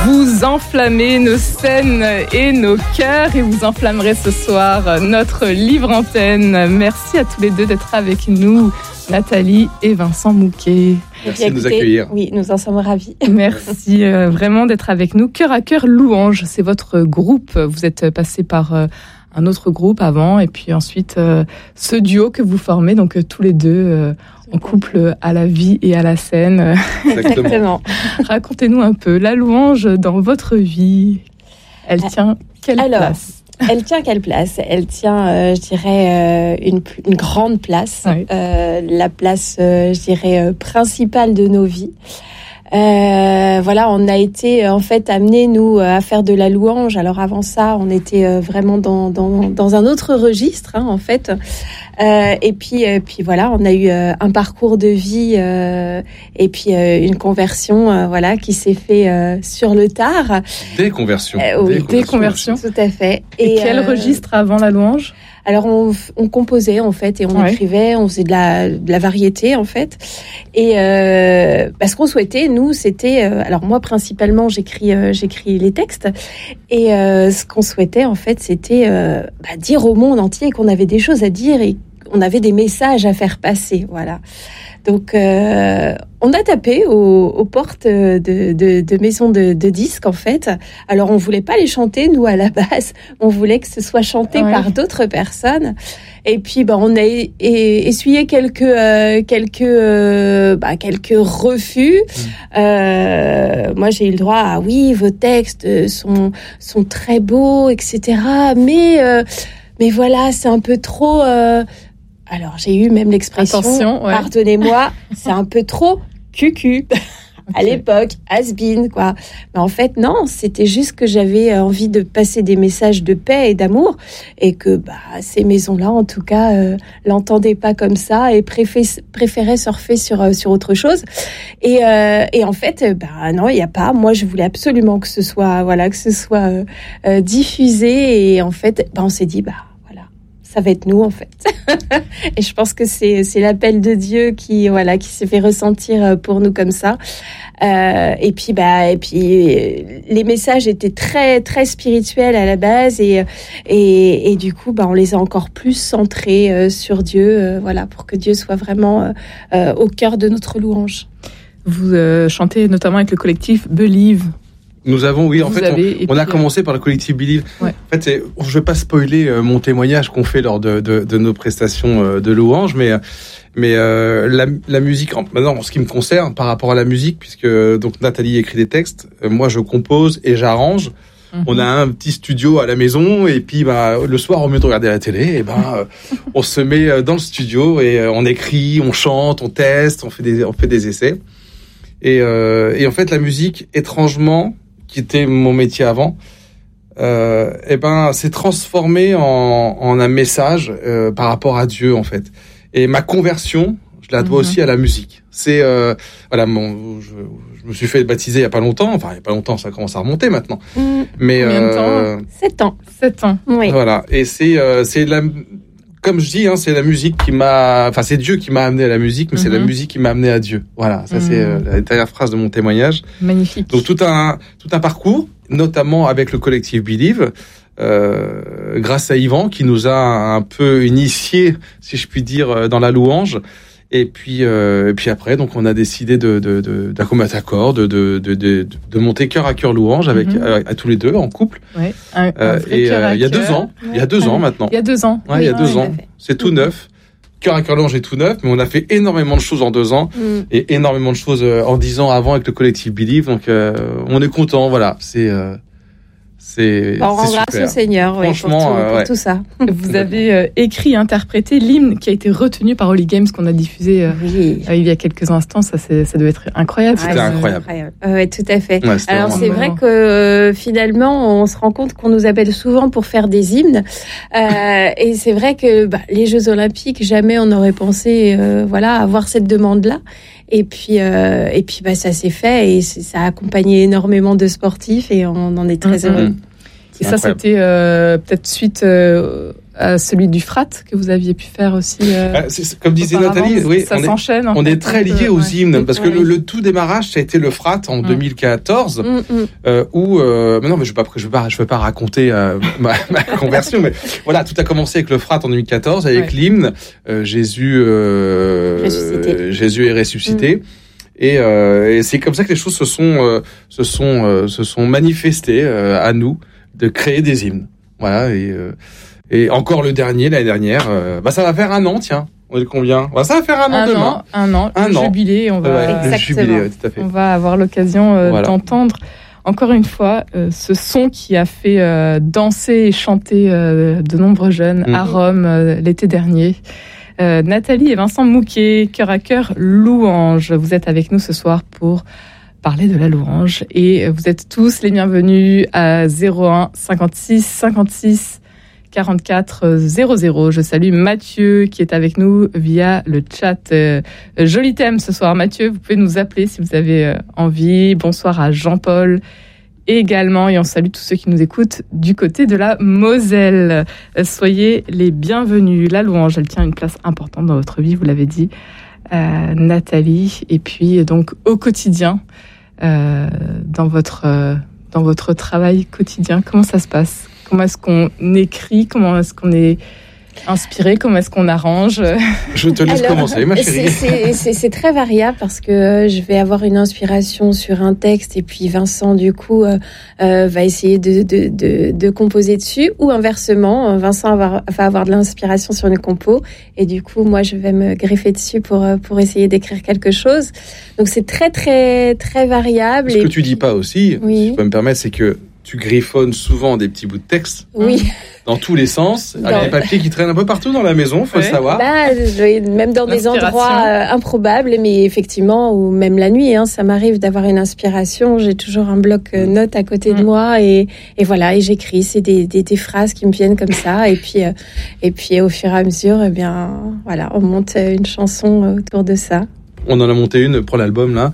Vous enflammez nos scènes et nos cœurs et vous enflammerez ce soir notre livre antenne. Merci à tous les deux d'être avec nous, Nathalie et Vincent Mouquet. Merci de nous accueillir. Oui, nous en sommes ravis. Merci vraiment d'être avec nous. Cœur à cœur Louange, c'est votre groupe. Vous êtes passé par un autre groupe avant et puis ensuite ce duo que vous formez, donc tous les deux en couple à la vie et à la scène. Exactement. Racontez-nous un peu la louange dans votre vie. Elle tient quelle place ? Elle tient quelle place ? Elle tient, je dirais, une grande place. Oui. La place, je dirais, principale de nos vies. Voilà, on a été en fait amenés nous à faire de la louange. Alors avant ça, on était vraiment dans un autre registre, hein, en fait. Et puis voilà, on a eu un parcours de vie et puis une conversion, voilà, qui s'est fait sur le tard. Des conversions. Oui, des conversions. Tout à fait. Et quel registre avant la louange ? Alors on composait en fait et on écrivait, on faisait de la variété en fait. Et ce qu'on souhaitait nous, c'était alors moi principalement j'écris les textes et ce qu'on souhaitait en fait c'était dire au monde entier qu'on avait des choses à dire et on avait des messages à faire passer, voilà. Donc, on a tapé aux portes de maisons de disques, en fait. Alors, on voulait pas les chanter, nous, à la base. On voulait que ce soit chanté par d'autres personnes. Et puis, on a essuyé quelques refus. Moi, j'ai eu le droit à, oui, vos textes sont très beaux, etc. Mais voilà, c'est un peu trop... Alors, j'ai eu même l'expression, pardonnez-moi, c'est un peu trop cucu à l'époque, has-been, quoi. Mais en fait, non, c'était juste que j'avais envie de passer des messages de paix et d'amour et que ces maisons-là, en tout cas, l'entendaient pas comme ça et préféraient surfer sur autre chose. Et en fait, non, il n'y a pas. Moi, je voulais absolument que ce soit diffusé et en fait, on s'est dit, ça va être nous en fait. Et je pense que c'est l'appel de Dieu qui s'est fait ressentir pour nous comme ça. Et puis les messages étaient très très spirituels à la base et du coup on les a encore plus centrés sur Dieu, pour que Dieu soit vraiment au cœur de notre louange. Vous chantez notamment avec le collectif Believe. Nous avons, oui, en fait, on a commencé par le collectif Believe. Ouais. En fait, je ne vais pas spoiler mon témoignage qu'on fait lors de nos prestations de louange, mais la musique, maintenant, en ce qui me concerne, par rapport à la musique, puisque donc Nathalie écrit des textes, moi je compose et j'arrange. Mm-hmm. On a un petit studio à la maison et puis le soir, au lieu de regarder la télé, on se met dans le studio et on écrit, on chante, on teste, on fait des essais. Et en fait, la musique, étrangement, qui était mon métier avant, s'est transformé en un message par rapport à Dieu en fait. Et ma conversion, je la dois aussi à la musique. C'est je me suis fait baptiser il y a pas longtemps, ça commence à remonter maintenant. Mais combien de temps ? 7 ans. Oui. Voilà, et c'est comme je dis, c'est la musique c'est Dieu qui m'a amené à la musique, mais c'est la musique qui m'a amené à Dieu. Voilà, ça c'est la dernière phrase de mon témoignage. Magnifique. Donc tout un parcours, notamment avec le collectif Believe, grâce à Yvan qui nous a un peu initiés, si je puis dire, dans la louange. Et puis après, donc on a décidé d'un commun accord de monter cœur à cœur louange avec à tous les deux en couple. Ouais. Il y a 2 ans, il y a 2 ans maintenant. Il y a 2 ans. Ouais, il y a 2 ans. C'est tout neuf. Cœur à cœur louange est tout neuf, mais on a fait énormément de choses en 2 ans et énormément de choses en 10 ans avant avec le collectif Believe. Donc on est content. Voilà, on rend grâce au Seigneur pour tout ça. Vous avez écrit et interprété l'hymne qui a été retenu par Holy Games qu'on a diffusé il y a quelques instants. Ça devait être incroyable. C'était incroyable. Oui, tout à fait. Ouais, alors c'est vrai que finalement on se rend compte qu'on nous appelle souvent pour faire des hymnes et c'est vrai que les Jeux Olympiques, jamais on n'aurait pensé avoir cette demande-là. Et puis ça s'est fait et ça a accompagné énormément de sportifs et on en est très heureux. Et ça, c'était peut-être suite celui du Frat que vous aviez pu faire aussi. Comme disait Nathalie, oui, ça s'enchaîne. On est très liés aux hymnes parce que le tout démarrage, ça a été le Frat en 2014, où non, mais je vais pas raconter ma conversion, mais voilà, tout a commencé avec le Frat en 2014 avec l'hymne Jésus est ressuscité. Et c'est comme ça que les choses se sont manifestées à nous de créer des hymnes. Voilà, et encore l'année dernière, ça va faire 1 an, tiens. On est combien ? Ça va faire 1 an demain. Un an. Jubilé, le jubilé, tout à fait. On va avoir l'occasion d'entendre encore une fois ce son qui a fait danser et chanter de nombreux jeunes à Rome l'été dernier. Nathalie et Vincent Mouquet, Cœur à Cœur Louange. Vous êtes avec nous ce soir pour parler de la louange et vous êtes tous les bienvenus à 01 56 56 44 00. Je salue Mathieu qui est avec nous via le chat. Joli thème ce soir, Mathieu. Vous pouvez nous appeler si vous avez envie. Bonsoir à Jean-Paul également. Et on salue tous ceux qui nous écoutent du côté de la Moselle. Soyez les bienvenus. La louange, elle tient une place importante dans votre vie, vous l'avez dit, Nathalie. Et puis donc au quotidien, dans votre travail quotidien, comment ça se passe ? Comment est-ce qu'on écrit ? Comment est-ce qu'on est inspiré ? Comment est-ce qu'on arrange ? Je te laisse commencer, ma chérie. C'est très variable parce que je vais avoir une inspiration sur un texte et puis Vincent, du coup, va essayer de composer dessus, ou inversement, Vincent va avoir de l'inspiration sur une compo et du coup, moi, je vais me greffer dessus pour essayer d'écrire quelque chose. Donc, c'est très, très, très variable. Ce que tu dis pas aussi, si je peux me permettre, c'est que tu griffonnes souvent des petits bouts de texte. Oui. Dans tous les sens, avec des papiers qui traînent un peu partout dans la maison, faut le savoir. Même dans des endroits improbables, mais effectivement, ou même la nuit, ça m'arrive d'avoir une inspiration. J'ai toujours un bloc-notes à côté de moi et voilà, et j'écris. C'est des phrases qui me viennent comme ça, et puis au fur et à mesure, voilà, on monte une chanson autour de ça. On en a monté une pour l'album là.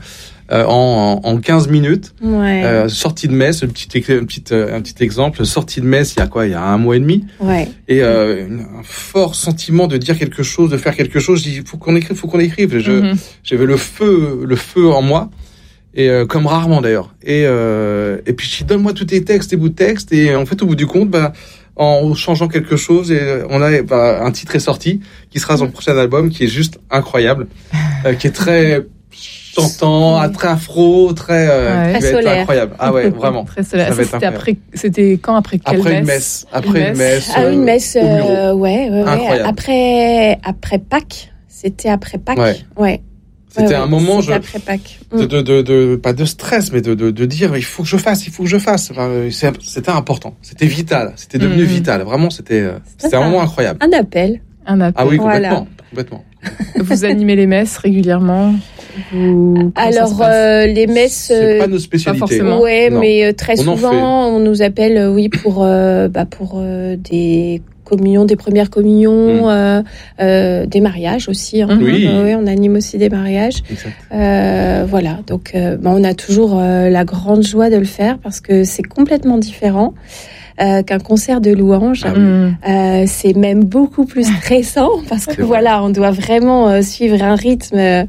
En 15 minutes, sortie de messe, un petit exemple, sortie de messe il y a 1 mois et demi, et un fort sentiment de dire quelque chose, de faire quelque chose. Je dis faut qu'on écrive. J'avais le feu en moi, et comme rarement d'ailleurs. Et puis je dis donne-moi tous tes textes, tes bouts de texte, et en fait au bout du compte, en changeant quelque chose, et on a un titre est sorti qui sera dans le prochain album, qui est juste incroyable, qui est très chantant, très afro, très solaire, incroyable. Ah ouais, vraiment. Très solaire. C'était quand, après quelle messe? Après une messe. Une messe. Au bureau. Ouais. Après Pâques. C'était après Pâques. Ouais. C'était un moment après Pâques. de pas de stress, mais de dire il faut que je fasse. Enfin, c'était important. C'était vital. C'était devenu vital. Vraiment, c'était un moment incroyable. Un appel. Ah oui, complètement. Vous animez les messes régulièrement? Alors, les messes... C'est pas nos spécialités. Ouais, mais très souvent, on nous appelle, pour des communions, des premières communions, des mariages aussi. Oui, on anime aussi des mariages. Voilà, donc on a toujours la grande joie de le faire parce que c'est complètement différent. Qu'un concert de louange. C'est même beaucoup plus stressant parce que on doit vraiment suivre un rythme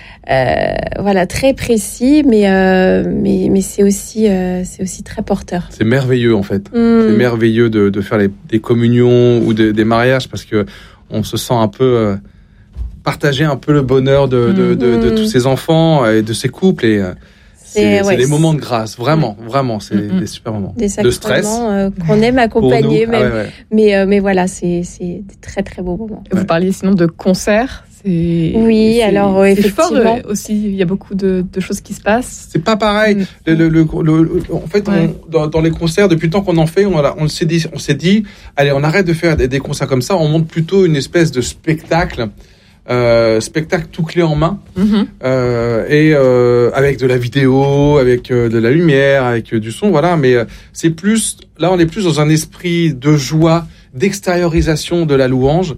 très précis, mais c'est aussi très porteur. C'est merveilleux en fait. C'est merveilleux de faire des communions ou des mariages parce que on se sent un peu partager un peu le bonheur de tous ces enfants et de ces couples et c'est des moments de grâce, vraiment, c'est des super moments. Des sacrements, de stress qu'on aime accompagner, même. Mais voilà, c'est des très très beaux moments. Vous parliez sinon de concerts. Alors effectivement. C'est fort aussi. Il y a beaucoup de choses qui se passent. C'est pas pareil. En fait, dans les concerts, depuis le temps qu'on en fait, on s'est dit, allez, on arrête de faire des concerts comme ça. On monte plutôt une espèce de spectacle. Spectacle tout clé en main, et avec de la vidéo, avec de la lumière, avec du son, voilà. Mais c'est plus, là, on est plus dans un esprit de joie, d'extériorisation de la louange,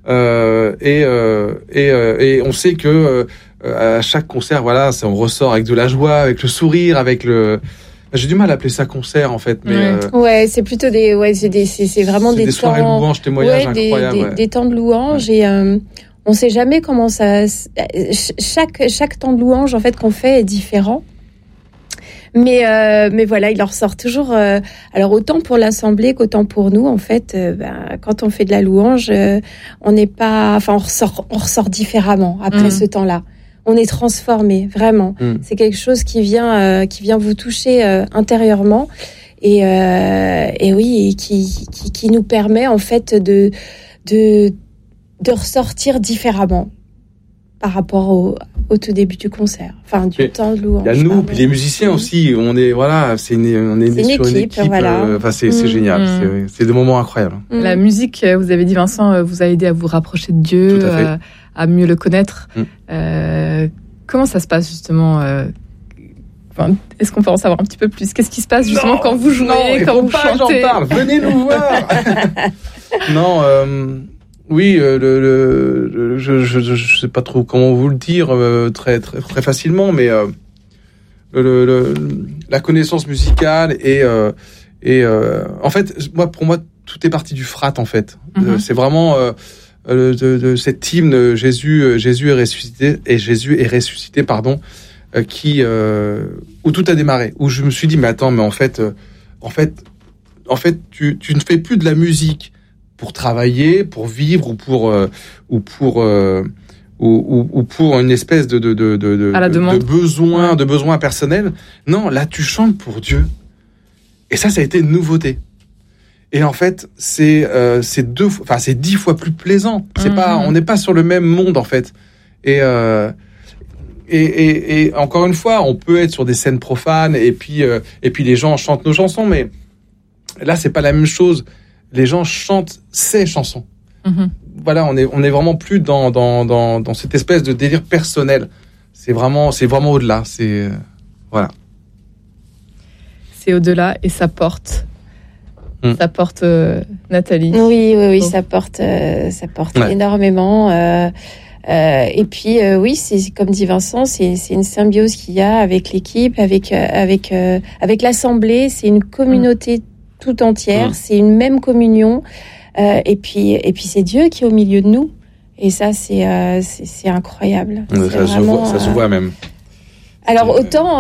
et on sait que à chaque concert, voilà, on ressort avec de la joie, avec le sourire, avec J'ai du mal à appeler ça concert en fait, mais c'est plutôt c'est vraiment des soirées temps, louanges, témoignages incroyables, des temps de louange et on sait jamais comment ça. Chaque temps de louange en fait qu'on fait est différent. Mais voilà, il en ressort toujours. Alors autant pour l'assemblée qu'autant pour nous, en fait, quand on fait de la louange, on ressort différemment après ce temps-là. On est transformé, vraiment. C'est quelque chose qui vient vous toucher intérieurement et qui nous permet en fait de ressortir différemment par rapport au tout début du concert, du temps de louange. Il y a nous, puis les musiciens aussi. On est sur une équipe. Voilà. C'est génial. C'est des moments incroyables. La musique, vous avez dit, Vincent, vous a aidé à vous rapprocher de Dieu, à mieux le connaître. Comment ça se passe justement est-ce qu'on peut en savoir un petit peu plus? Qu'est-ce qui se passe justement quand vous jouez, quand vous chantez? J'en parle. Venez nous voir. Oui, je sais pas trop comment vous le dire très très très facilement, mais la connaissance musicale et en fait pour moi tout est parti du frat en fait. C'est vraiment de cet hymne Jésus est ressuscité où tout a démarré, où je me suis dit mais en fait tu ne fais plus de la musique pour travailler, pour vivre ou pour une espèce de besoin personnel. Non, là tu chantes pour Dieu. Et ça a été une nouveauté. Et en fait, c'est 10 fois plus plaisant. On n'est pas sur le même monde en fait. Et encore une fois, on peut être sur des scènes profanes et puis les gens chantent nos chansons, mais là c'est pas la même chose. Les gens chantent ces chansons. Voilà, on est vraiment plus dans cette espèce de délire personnel. C'est vraiment au-delà. Voilà. C'est au-delà et ça porte. Ça porte Nathalie. Oui, ça porte énormément. Et puis c'est comme dit Vincent, c'est une symbiose qu'il y a avec l'équipe, avec l'assemblée. C'est une communauté tout entière, c'est une même communion, et puis c'est Dieu qui est au milieu de nous, et ça c'est incroyable. Ça se voit même. Alors autant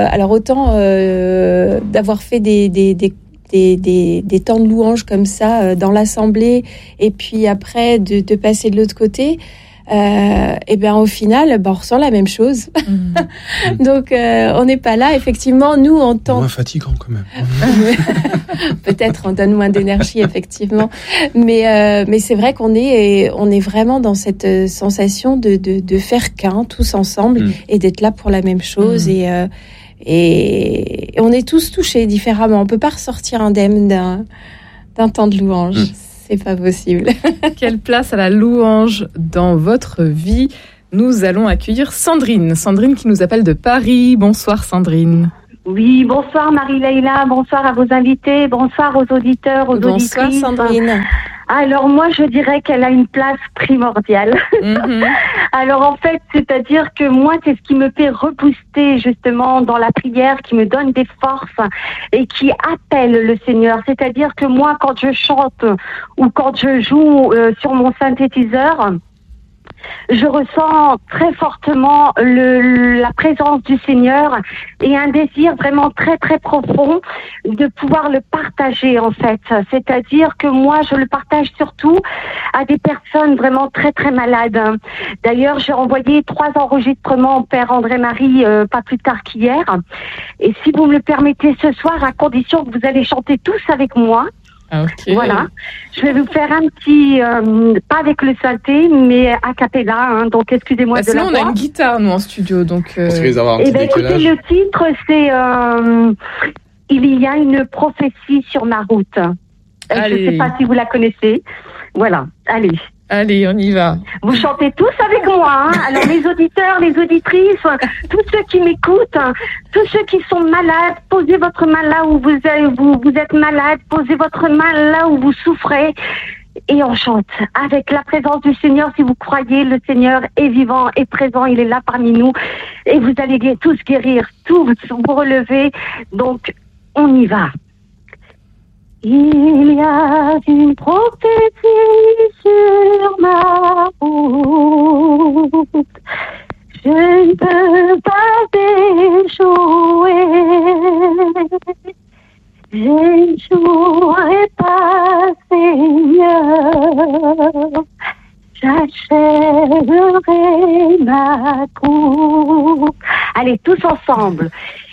d'avoir fait des temps de louange comme ça dans l'assemblée, et puis après de passer de l'autre côté. Au final, on ressent la même chose. Donc, on n'est pas là. Effectivement, nous, en tant... Moins fatigant, quand même. Peut-être, on donne moins d'énergie, effectivement. Mais c'est vrai qu'on est vraiment dans cette sensation de faire qu'un, tous ensemble, et d'être là pour la même chose. Et on est tous touchés différemment. On peut pas ressortir indemne d'un temps de louange. C'est pas possible. Quelle place à la louange dans votre vie? Nous allons accueillir Sandrine. Sandrine qui nous appelle de Paris. Bonsoir Sandrine. Oui, bonsoir Marie-Leïla, bonsoir à vos invités, bonsoir aux auditeurs, aux auditrices. Bonsoir Sandrine. Alors moi je dirais qu'elle a une place primordiale. Alors en fait, c'est-à-dire que moi c'est ce qui me fait repousser justement dans la prière, qui me donne des forces et qui appelle le Seigneur. C'est-à-dire que moi quand je chante ou quand je joue sur mon synthétiseur, je ressens très fortement la présence du Seigneur et un désir vraiment très très profond de pouvoir le partager en fait. C'est-à-dire que moi je le partage surtout à des personnes vraiment très très malades. D'ailleurs j'ai envoyé 3 enregistrements au Père André-Marie pas plus tard qu'hier. Et si vous me le permettez ce soir, à condition que vous allez chanter tous avec moi. Okay. Voilà, je vais vous faire un petit, pas avec le synthé, mais a cappella, donc excusez-moi de la voix. Sinon on a une guitare nous en studio, donc. Écoutez, le titre c'est Il y a une prophétie sur ma route. Je ne sais pas si vous la connaissez. Voilà, allez. Allez, on y va. Vous chantez tous avec moi, Alors les auditeurs, les auditrices, tous ceux qui m'écoutent, tous ceux qui sont malades, posez votre main là où vous êtes malade, posez votre main là où vous souffrez. Et on chante avec la présence du Seigneur. Si vous croyez, le Seigneur est vivant, est présent, il est là parmi nous. Et vous allez tous guérir, tous vous relever. Donc, On y va. Il y a une prophétie sur ma route. Je ne peux pas échouer. J'échouerai pas, Seigneur. J'achèverai ma course. Allez, tous ensemble.